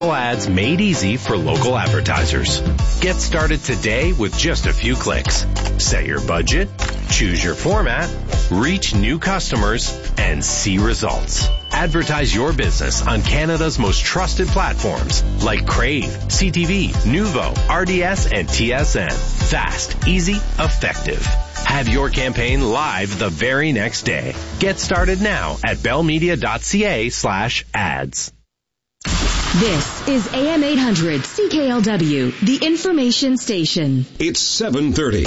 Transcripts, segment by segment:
Ads made easy for local advertisers. Get started today with just a few clicks. Set your budget, choose your format, reach new customers, and see results. Advertise your business on Canada's most trusted platforms like Crave, CTV, Nuvo, RDS, and TSN. Fast, easy, effective. Have your campaign live the very next day. Get started now at bellmedia.ca/ads. This is AM 800 CKLW, the information station. It's 7:30.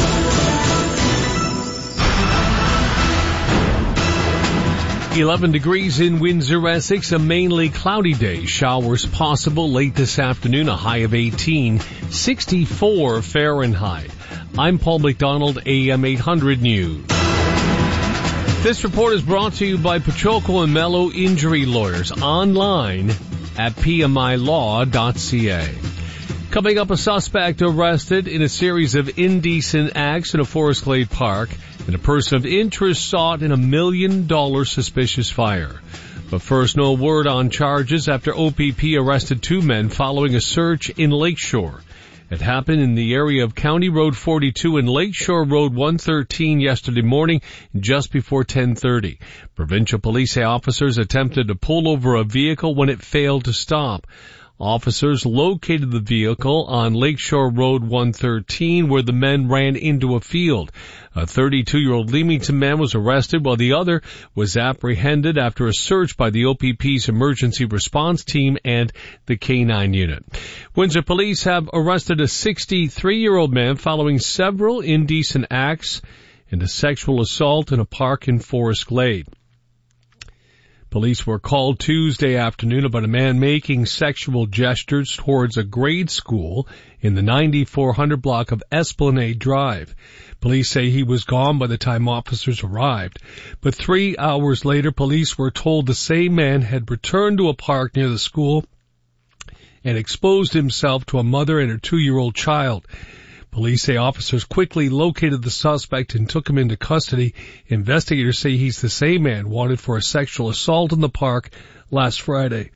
.11 degrees in Windsor, Essex. A mainly cloudy day. Showers possible late this afternoon. A high of 18, 64 Fahrenheit. I'm Paul McDonald, AM 800 News. This report is brought to you by Pachoco and Mello Injury Lawyers. Online at pmilaw.ca. Coming up, a suspect arrested in a series of indecent acts in a Forest Glade Park, and a person of interest sought in $1 million suspicious fire. But first, no word on charges after OPP arrested 2 men following a search in Lakeshore. It happened in the area of County Road 42 and Lakeshore Road 113 yesterday morning, just before 10:30. Provincial police say officers attempted to pull over a vehicle when it failed to stop. Officers located the vehicle on Lakeshore Road 113 where the men ran into a field. A 32-year-old Leamington man was arrested while the other was apprehended after a search by the OPP's emergency response team and the K-9 unit. Windsor police have arrested a 63-year-old man following several indecent acts and a sexual assault in a park in Forest Glade. Police were called Tuesday afternoon about a man making sexual gestures towards a grade school in the 9400 block of Esplanade Drive. Police say he was gone by the time officers arrived. But 3 hours later, police were told the same man had returned to a park near the school and exposed himself to a mother and her 2-year-old child. Police say officers quickly located the suspect and took him into custody. Investigators say he's the same man wanted for a sexual assault in the park last Friday.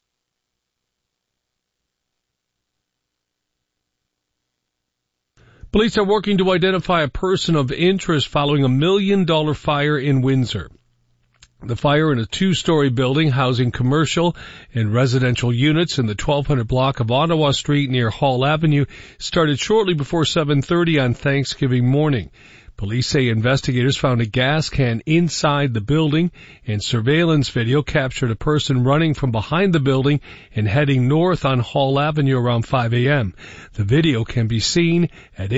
Police are working to identify a person of interest following $1 million fire in Windsor. The fire in a 2-story building housing commercial and residential units in the 1200 block of Ottawa Street near Hall Avenue started shortly before 7:30 on Thanksgiving morning. Police say investigators found a gas can inside the building, and surveillance video captured a person running from behind the building and heading north on Hall Avenue around 5 a.m. The video can be seen at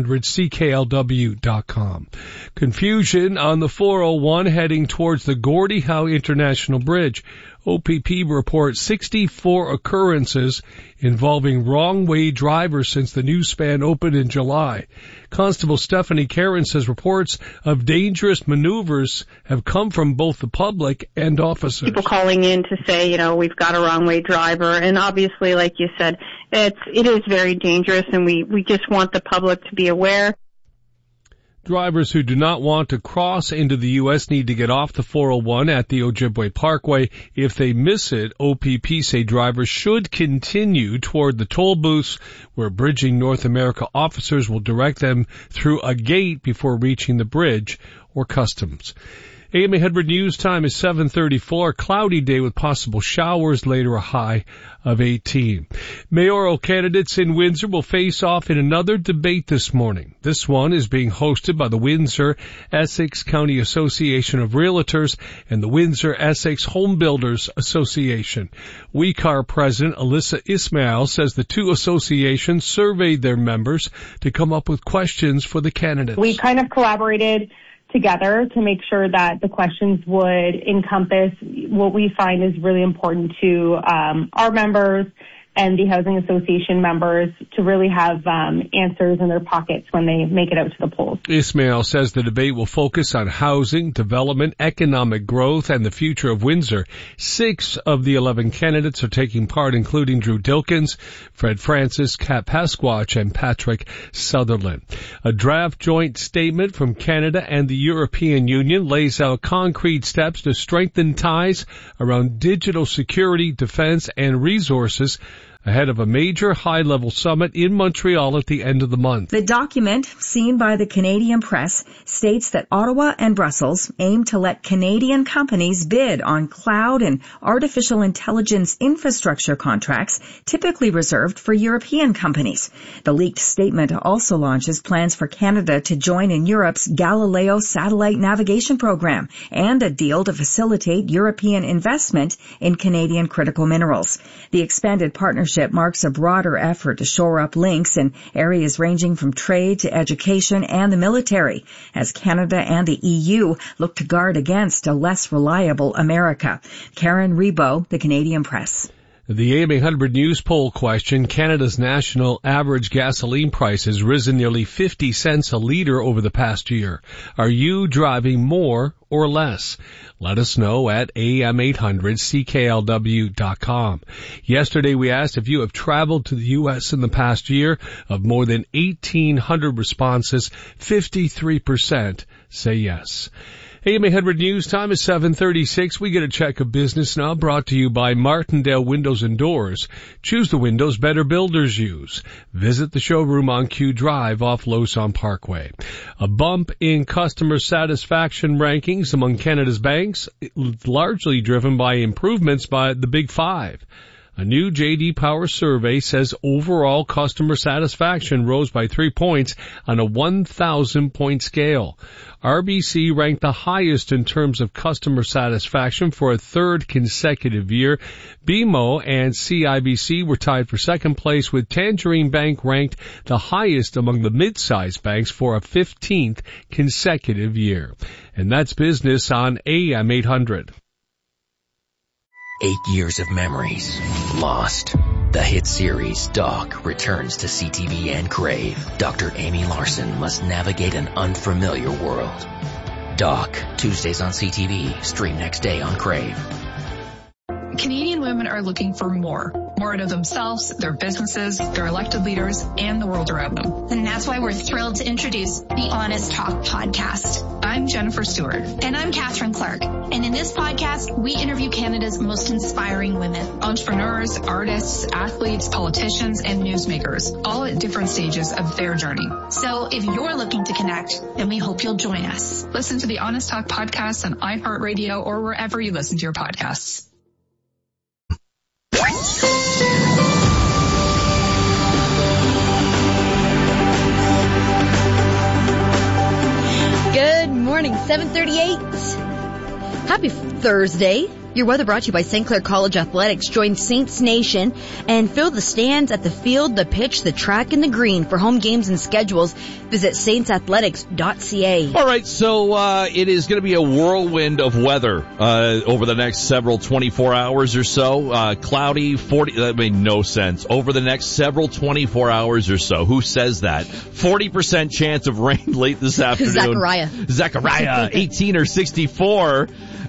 am800cklw.com. Confusion on the 401 heading towards the Gordie Howe International Bridge. OPP reports 64 occurrences involving wrong-way drivers since the new span opened in July. Constable Stephanie Karen says reports of dangerous maneuvers have come from both the public and officers. People calling in to say, we've got a wrong-way driver, and obviously, like you said, it is very dangerous, and we just want the public to be aware. Drivers who do not want to cross into the U.S. need to get off the 401 at the Ojibwe Parkway. If they miss it, OPP say drivers should continue toward the toll booths where Bridging North America officers will direct them through a gate before reaching the bridge or customs. AM 800 News time is 7:34. Cloudy day with possible showers, later a high of 18. Mayoral candidates in Windsor will face off in another debate this morning. This one is being hosted by the Windsor-Essex County Association of Realtors and the Windsor-Essex Home Builders Association. WECAR President Alyssa Ismail says the two associations surveyed their members to come up with questions for the candidates. We kind of collaborated together to make sure that the questions would encompass what we find is really important to our members and the housing association members to really have answers in their pockets when they make it out to the polls. Ismail says the debate will focus on housing, development, economic growth, and the future of Windsor. 6 of the 11 candidates are taking part, including Drew Dilkins, Fred Francis, Kat Pasquach, and Patrick Sutherland. A draft joint statement from Canada and the European Union lays out concrete steps to strengthen ties around digital security, defense, and resources ahead of a major high-level summit in Montreal at the end of the month. The document, seen by the Canadian press, states that Ottawa and Brussels aim to let Canadian companies bid on cloud and artificial intelligence infrastructure contracts typically reserved for European companies. The leaked statement also launches plans for Canada to join in Europe's Galileo satellite navigation program and a deal to facilitate European investment in Canadian critical minerals. The expanded partnership marks a broader effort to shore up links in areas ranging from trade to education and the military, as Canada and the EU look to guard against a less reliable America. Karen Rebo, the Canadian Press. The AM 800 News poll question, Canada's national average gasoline price has risen nearly 50 cents a litre over the past year. Are you driving more or less? Let us know at am800CKLW.com. Yesterday we asked if you have traveled to the U.S. in the past year. Of more than 1,800 responses, 53% say yes. AM 800 News time is 7:36. We get a check of business now, brought to you by Martindale Windows and Doors. Choose the windows better builders use. Visit the showroom on Q Drive off Lauson Parkway. A bump in customer satisfaction rankings among Canada's banks, largely driven by improvements by the Big Five. A new J.D. Power survey says overall customer satisfaction rose by 3 points on a 1,000-point scale. RBC ranked the highest in terms of customer satisfaction for a third consecutive year. BMO and CIBC were tied for second place, with Tangerine Bank ranked the highest among the mid-sized banks for a 15th consecutive year. And that's business on AM 800. 8 years of memories lost. The hit series Doc returns to CTV and Crave. Dr. Amy Larson must navigate an unfamiliar world. Doc, Tuesdays on CTV, stream next day on Crave. Canadian women are looking for more out of themselves, their businesses, their elected leaders, and the world around them. And that's why we're thrilled to introduce the Honest Talk podcast. I'm Jennifer Stewart. And I'm Catherine Clark. And in this podcast, we interview Canada's most inspiring women. Entrepreneurs, artists, athletes, politicians, and newsmakers, all at different stages of their journey. So if you're looking to connect, then we hope you'll join us. Listen to the Honest Talk podcast on iHeartRadio or wherever you listen to your podcasts. Good morning, 7:38. Happy Thursday. Your weather brought to you by St. Clair College Athletics. Join Saints Nation and fill the stands at the field, the pitch, the track, and the green. For home games and schedules, visit saintsathletics.ca. All right, so it is going to be a whirlwind of weather over the next several 24 hours or so. Cloudy, 40, that made no sense. Over the next several 24 hours or so. Who says that? 40% chance of rain late this afternoon. Zachariah, 18 or 64.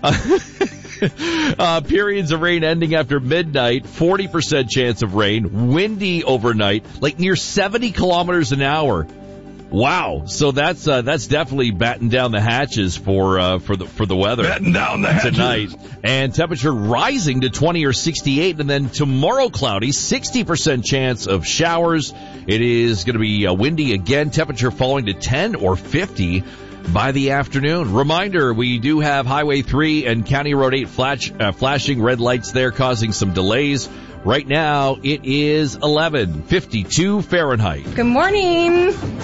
Periods of rain ending after midnight, 40% chance of rain, windy overnight, like near 70 kilometers an hour. Wow. So that's definitely batting down the hatches for the weather. Batting down the hatches tonight. And temperature rising to 20 or 68, and then tomorrow cloudy, 60% chance of showers. It is going to be windy again, temperature falling to 10 or 50 by the afternoon. Reminder, we do have Highway 3 and County Road 8 flashing red lights there, causing some delays. Right now, it is 11:52 Fahrenheit. Good morning.